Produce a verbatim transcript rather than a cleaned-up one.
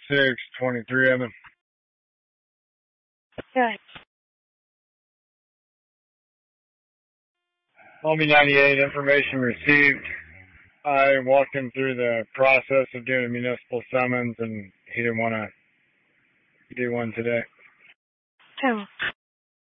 six, twenty-three of them. Okay. Homie ninety-eight, information received. I walked him through the process of doing a municipal summons, and he didn't want to do one today. Oh.